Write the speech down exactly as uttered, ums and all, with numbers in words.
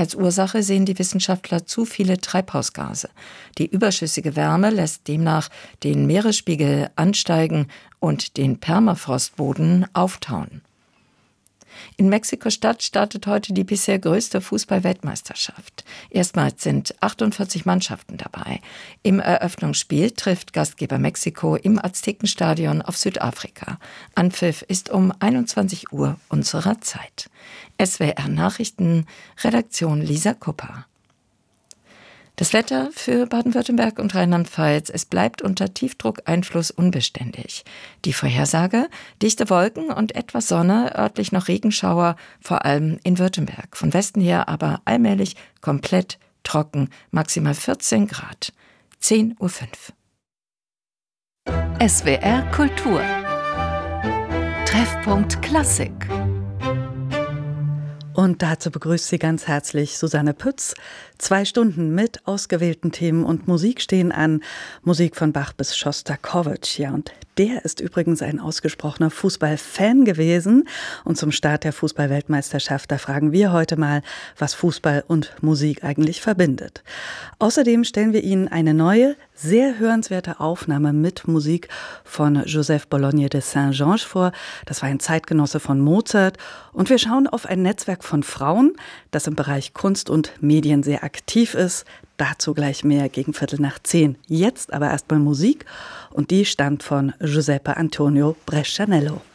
Als Ursache sehen die Wissenschaftler zu viele Treibhausgase. Die überschüssige Wärme lässt demnach den Meeresspiegel ansteigen und den Permafrostboden auftauen. In Mexiko-Stadt startet heute die bisher größte Fußball-Weltmeisterschaft. Erstmals sind achtundvierzig Mannschaften dabei. Im Eröffnungsspiel trifft Gastgeber Mexiko im Aztekenstadion auf Südafrika. Anpfiff ist um einundzwanzig Uhr unserer Zeit. S W R Nachrichten, Redaktion Lisa Kupper. Das Wetter für Baden-Württemberg und Rheinland-Pfalz: Es bleibt unter Tiefdruckeinfluss unbeständig. Die Vorhersage: dichte Wolken und etwas Sonne, örtlich noch Regenschauer, vor allem in Württemberg. Von Westen her aber allmählich komplett trocken, maximal vierzehn Grad. zehn Uhr fünf. S W R Kultur. Treffpunkt Klassik. Und dazu begrüßt sie ganz herzlich Susanne Pütz. Zwei Stunden mit ausgewählten Themen und Musik stehen an. Musik von Bach bis Schostakowitsch. Ja, und der ist übrigens ein ausgesprochener Fußballfan gewesen. Und zum Start der Fußball-Weltmeisterschaft, da fragen wir heute mal, was Fußball und Musik eigentlich verbindet. Außerdem stellen wir Ihnen eine neue, sehr hörenswerte Aufnahme mit Musik von Joseph Bologne de Saint-Georges vor. Das war ein Zeitgenosse von Mozart. Und wir schauen auf ein Netzwerk von Frauen, das im Bereich Kunst und Medien sehr aktiv ist. Dazu gleich mehr gegen Viertel nach zehn. Jetzt aber erstmal Musik, und die stammt von Giuseppe Antonio Brescianello.